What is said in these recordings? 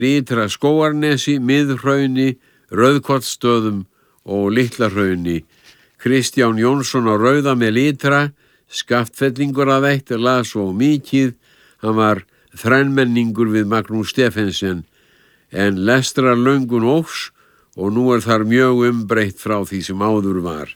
Ytra Skógarnesi, Miðhrauni, Rauðkotsstöðum og Litlahrauni. Kristján Jónsson á Rauða með Ytra, skaftfellingur að eitt, las og mikið. Hann var þrennmenningur við Magnús Stephensen, en lestrarlöngun óx og nú þar mjög umbreytt frá því sem áður var.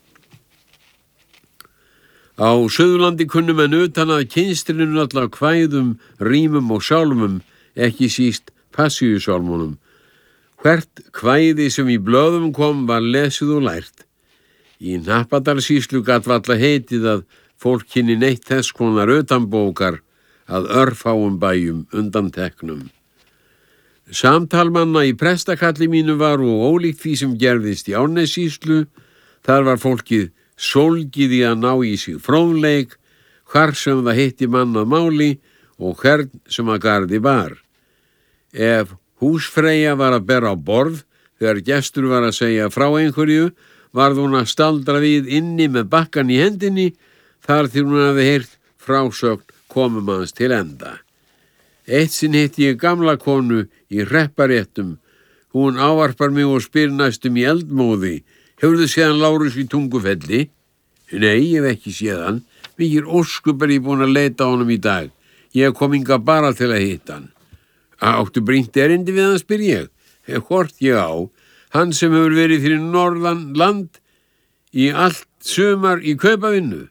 Á Suðurlandi kunnu menn utan að kynstrinu allar kvæðum, rímum og sálmum, ekki síst Passíusálmunum. Hvert kvæði sem í blöðum kom var lesið og lært. Í Hnappadalssýslu gat varla heitið að fólk kynni neitt þess konar utanbókar að örfáum bæjum undanteknum. Samtalmanna í prestakalli mínu var og ólíkt því sem gerðist í Árnessýslu. Þar var fólkið sólgið í að ná í sig fróðleik, hvar sem það hitti mann að máli og hvern sem að garði bar. Ef húsfreyja var að bera á borð þegar gestur var að segja frá einhverju, varð hún að staldra við inni með bakkan í hendinni þar til hún hafði heyrt frásögn komum hans til enda. Eitt sinn hitti ég gamla konu í hrepparéttum. Hún ávarpar mig og spyr næstum í eldmóði: Hefurðu séð Lárus í Tungufelli? Nei, ég hef ekki séð hann. Mikið óskup ég búin að leita á honum í dag. Ég kom hingað bara til að hitta hann. Áttu brýnt erindi við hann, spyr ég. Hvort ég á, hann sem hefur verið fyrir norðan land í allt sumar í kaupavinnu.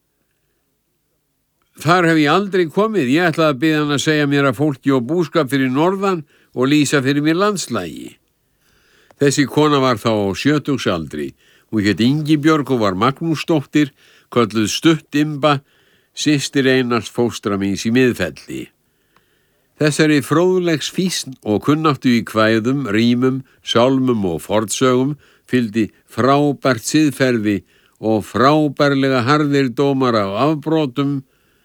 Þar hef ég aldrei komið. Ég ætlaði að biðja hann að segja mér að fólki og búskap fyrir norðan og lýsa fyrir mér landslægi. Þessi kona var þá á 70-aldri. Hún hét Ingibjörg og var Magnúsdóttir, kölluð Stutt Imba, systir Einars fóstra míns í Miðfelli. Þessari fróðlegs fýsn og kunnáttu í kvæðum, rímum, sálmum og fornsögum fylgdi frábært siðferði og frábærlega harðir dómar á afbrotum.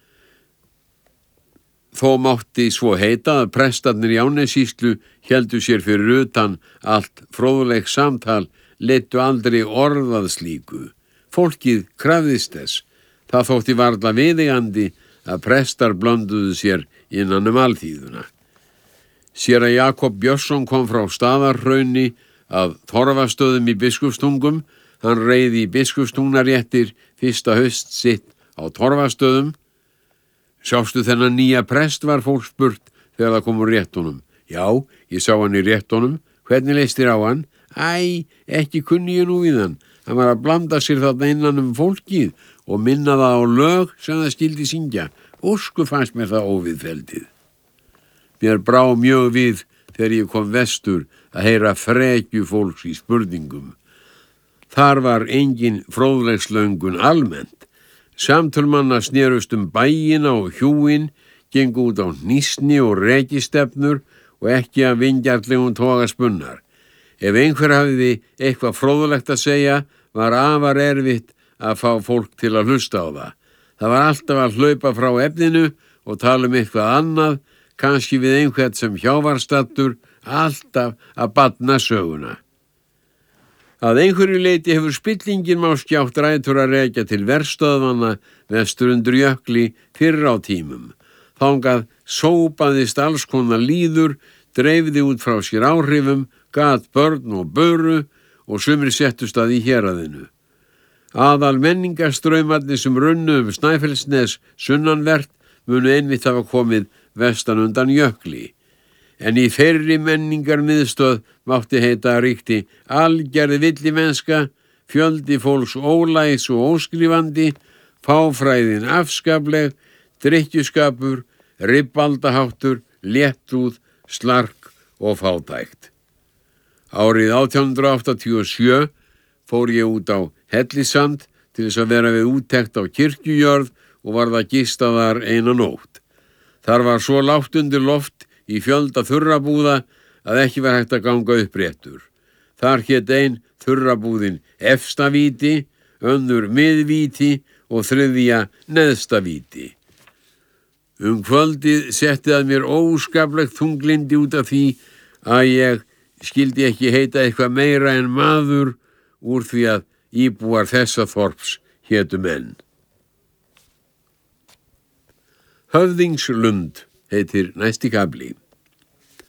Þó mátti svo heita að prestarnir í Árnessýslu héldu sér fyrir utan allt fróðlegs samtal, leiddu aldrei orðað slíku. Fólkið krafðist þess. Það þótti varla viðeigandi að prestar blönduðu sér innan alþýðuna. Séra Jakob Björnsson kom frá Staðarhrauni að Torfastöðum í Biskupstungum. Hann reið í Biskupstungnaréttir fyrsta haust sitt á Torfastöðum. Sástu þennan nýja prest, var fólk spurt þegar það kom úr réttunum. Já, ég sá hann í réttunum. Hvernig leist þér á hann? Æ, ekki kunni ég nú við hann. Hann var að blanda sér þarna innan fólkið og minna það á lög sem það skildi syngja. Ósku fannst mér það óviðfeldið. Mér brá mjög við þegar ég kom vestur að heyra frekju fólks í spurningum. Þar var engin fróðlegslöngun almennt. Samtölmanna snerust bæina og hjúin, gengu út á hnýsni og rekistefnur og ekki að vingjarlegum toga spunnar. Ef einhver hafði eitthvað fróðlegt að segja, var afar erfitt að fá fólk til að hlusta á það. Það var alltaf að hlaupa frá efninu og tala eitthvað annað, kannski við einhvern sem hjávarstattur, alltaf að badna söguna. Að einhverju leyti hefur spillingin má skjátt rætur að rekja til verstöðvanna vestur undir jökli fyrr á tímum. Þangað sópaðist alls konar líður, dreifði út frá sér áhrifum, gat börn og böru og sumir settust að í héraðinu. Aðal menningarstraumarnir sem runnu Snæfellsnes sunnanvert munu einmitt hafa komið vestan undan jökli. En í þeirri menningarmiðstöð mátti heita ríkti algerði villimennska, fjöldi fólks ólæs og óskrifandi, fáfræðin afskapleg, drykkjuskapur, ribbaldaháttur, léttúð, slark og fátækt. Árið 1887 fór ég út á Hellisand til þess að vera við úttekt á kirkjujörð og var það gistað þar eina nótt. Þar var svo lágt undir loft í fjölda þurrabúða að ekki var hægt að ganga upp réttur. Þar hét ein þurrabúðin efstavíti, önnur miðvíti og þriðja neðstavíti. Kvöldið setti að mér óskaplegt þunglindi út af því að ég skildi ekki heita eitthvað meira en maður úr því að íbúar þessa þorps hétu menn. Höfðingslund heitir næsti kafli.